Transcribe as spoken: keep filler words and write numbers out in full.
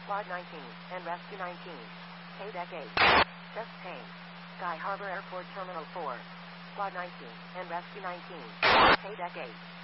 Squad nineteen and Rescue nineteen. Paydeck eight. Just pain. Sky Harbor Airport Terminal four. Squad nineteen and Rescue nineteen. Paydeck eight.